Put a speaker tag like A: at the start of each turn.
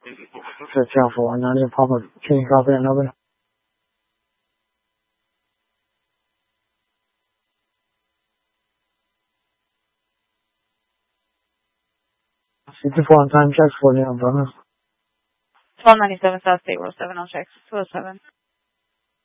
A: 是这样说，那这泡泡听咖啡那个64 time checks for the umbrella.
B: 1297 South State Road 706 207.